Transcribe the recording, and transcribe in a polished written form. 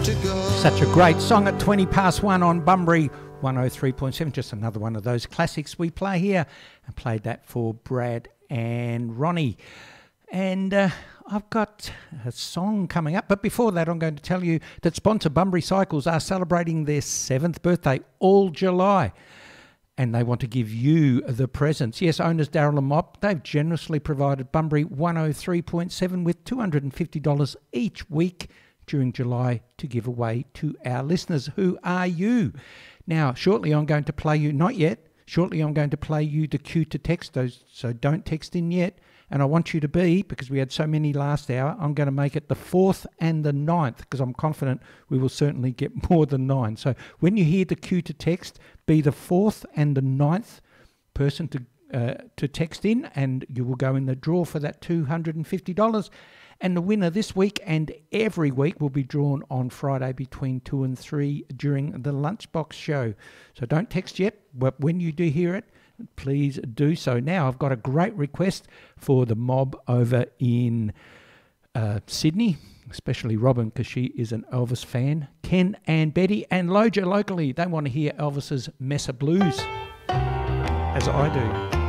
Such a great song at 20 past 1 on Bunbury 103.7. Just another one of those classics we play here. I played that for Brad and Ronnie. And I've got a song coming up. But before that, I'm going to tell you that sponsor Bunbury Cycles are celebrating their 7th birthday all July. And they want to give you the presents. Yes, owners Darryl and Mop, they've generously provided Bunbury 103.7 with $250 each week during July to give away to our listeners. Who are you? Now, shortly I'm going to play you, not yet, shortly I'm going to play you the cue to text those, so don't text in yet. And I want you to be, because we had so many last hour, I'm going to make it the 4th and the 9th, because I'm confident we will certainly get more than 9. So when you hear the cue to text, be the 4th and the 9th person to text in, and you will go in the draw for that $250. And the winner this week and every week will be drawn on Friday between 2 and 3 during the Lunchbox show. So don't text yet, but when you do hear it, please do so. Now, I've got a great request for the mob over in Sydney, especially Robin, because she is an Elvis fan. Ken and Betty and Loja locally, they want to hear Elvis's Mesa Blues, as I do.